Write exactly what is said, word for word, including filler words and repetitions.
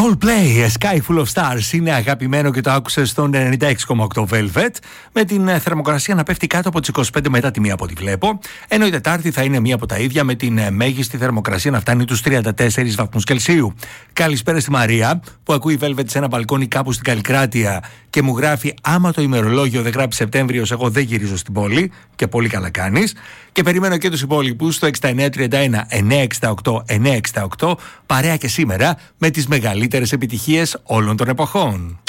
Coldplay, A Sky Full of Stars είναι αγαπημένο και το άκουσε στον ενενήντα έξι κόμμα οκτώ Velvet, με την θερμοκρασία να πέφτει κάτω από τις είκοσι πέντε μετά τη μία από ό,τι βλέπω, ενώ η Τετάρτη θα είναι μία από τα ίδια, με την μέγιστη θερμοκρασία να φτάνει τους τριάντα τέσσερις βαθμούς Κελσίου. Καλησπέρα στη Μαρία που ακούει Velvet σε ένα μπαλκόνι κάπου στην Καλλικράτεια και μου γράφει: άμα το ημερολόγιο δεν γράψει Σεπτέμβριος, εγώ δεν γυρίζω στην πόλη, και πολύ καλά κάνεις. Και περιμένω και τους υπόλοιπους στο έξι εννιά τρία ένα εννιά έξι οκτώ εννιά έξι οκτώ, παρέα και σήμερα με τις μεγαλύτερες επιτυχίες όλων των εποχών.